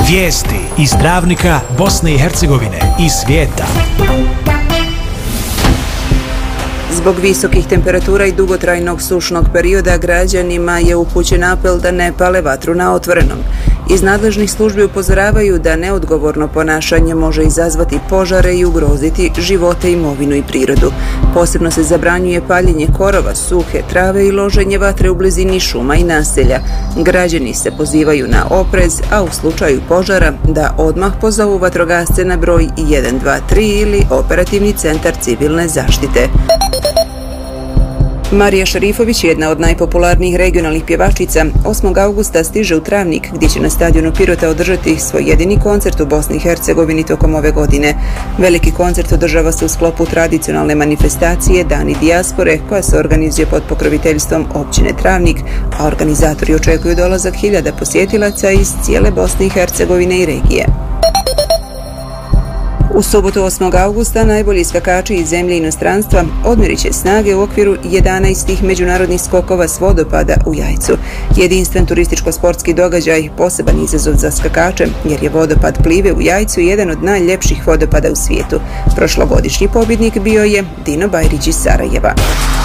Vijesti iz Travnika, Bosne i Hercegovine i svijeta. Zbog visokih temperatura i dugotrajnog sušnog perioda građanima je upućen apel da ne pale vatru na otvorenom. Iz nadležnih službi upozoravaju da neodgovorno ponašanje može izazvati požare i ugroziti živote, imovinu i prirodu. Posebno se zabranjuje paljenje korova, suhe trave i loženje vatre u blizini šuma i naselja. Građani se pozivaju na oprez, a u slučaju požara da odmah pozovu vatrogasce na broj 123 ili operativni centar civilne zaštite. Marija Šarifović, jedna od najpopularnijih regionalnih pjevačica, 8. augusta stiže u Travnik, gdje će na stadionu Pirota održati svoj jedini koncert u Bosni i Hercegovini tokom ove godine. Veliki koncert održava se u sklopu tradicionalne manifestacije Dani dijaspore, koja se organizuje pod pokroviteljstvom općine Travnik, a organizatori očekuju dolazak 1000 posjetilaca iz cijele Bosne i Hercegovine i regije. U subotu 8. augusta najbolji skakači iz zemlje i inostranstva odmjerit će snage u okviru 11. međunarodnih skokova s vodopada u Jajcu. Jedinstven turističko-sportski događaj, poseban izazov za skakače, jer je vodopad Plive u Jajcu jedan od najljepših vodopada u svijetu. Prošlogodišnji pobjednik bio je Dino Bajrić iz Sarajeva.